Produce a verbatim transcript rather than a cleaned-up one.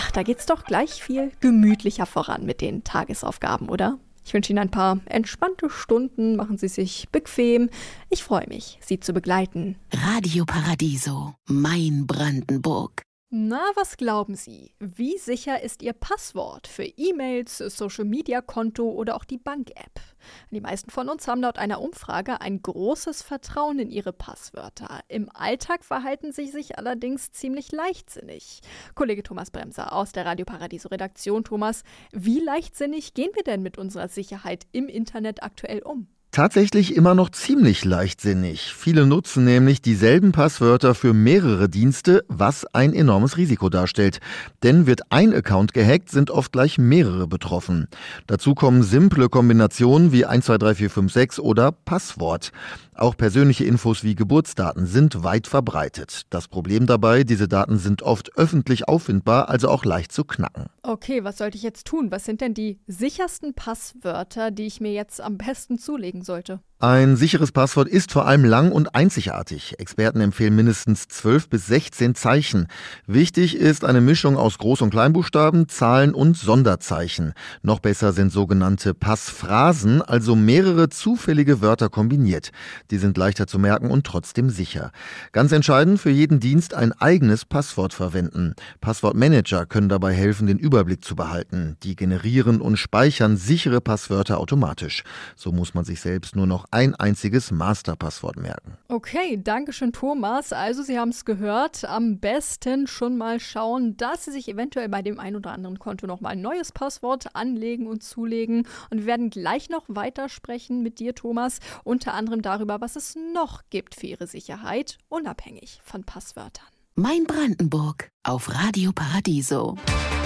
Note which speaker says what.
Speaker 1: da geht's doch gleich viel gemütlicher voran mit den Tagesaufgaben, oder? Ich wünsche Ihnen ein paar entspannte Stunden, machen Sie sich bequem. Ich freue mich, Sie zu begleiten.
Speaker 2: Radio Paradiso, mein Brandenburg.
Speaker 1: Na, was glauben Sie? Wie sicher ist Ihr Passwort für E-Mails, Social-Media-Konto oder auch die Bank-App? Die meisten von uns haben laut einer Umfrage ein großes Vertrauen in ihre Passwörter. Im Alltag verhalten sie sich allerdings ziemlich leichtsinnig. Kollege Thomas Bremser aus der Radio Paradiso Redaktion. Thomas, wie leichtsinnig gehen wir denn mit unserer Sicherheit im Internet aktuell um?
Speaker 3: Tatsächlich immer noch ziemlich leichtsinnig. Viele nutzen nämlich dieselben Passwörter für mehrere Dienste, was ein enormes Risiko darstellt. Denn wird ein Account gehackt, sind oft gleich mehrere betroffen. Dazu kommen simple Kombinationen wie eins zwei drei vier fünf sechs oder Passwort. Auch persönliche Infos wie Geburtsdaten sind weit verbreitet. Das Problem dabei, diese Daten sind oft öffentlich auffindbar, also auch leicht zu knacken.
Speaker 1: Okay, was sollte ich jetzt tun? Was sind denn die sichersten Passwörter, die ich mir jetzt am besten zulegen sollte?
Speaker 3: Ein sicheres Passwort ist vor allem lang und einzigartig. Experten empfehlen mindestens zwölf bis sechzehn Zeichen. Wichtig ist eine Mischung aus Groß- und Kleinbuchstaben, Zahlen und Sonderzeichen. Noch besser sind sogenannte Passphrasen, also mehrere zufällige Wörter kombiniert. Die sind leichter zu merken und trotzdem sicher. Ganz entscheidend, für jeden Dienst ein eigenes Passwort verwenden. Passwortmanager können dabei helfen, den Überblick zu behalten. Die generieren und speichern sichere Passwörter automatisch. So muss man sich selbst nur noch ein einziges Masterpasswort merken.
Speaker 1: Okay, danke schön, Thomas. Also, Sie haben es gehört. Am besten schon mal schauen, dass Sie sich eventuell bei dem ein oder anderen Konto nochmal ein neues Passwort anlegen und zulegen. Und wir werden gleich noch weiter sprechen mit dir, Thomas, unter anderem darüber, was es noch gibt für Ihre Sicherheit, unabhängig von Passwörtern.
Speaker 2: Mein Brandenburg auf Radio Paradiso.